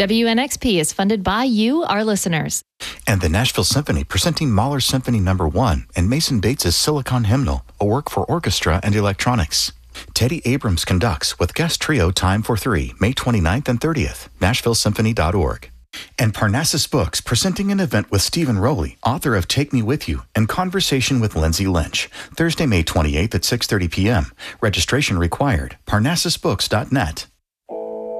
WNXP is funded by you, our listeners. And the Nashville Symphony presenting Mahler Symphony No. 1 and Mason Bates' Silicon Hymnal, a work for orchestra and electronics. Teddy Abrams conducts with guest trio Time for Three, May 29th and 30th, NashvilleSymphony.org. And Parnassus Books presenting an event with Stephen Rowley, author of Take Me With You, and Conversation with Lindsay Lynch, Thursday, May 28th at 6:30 p.m. Registration required. ParnassusBooks.net.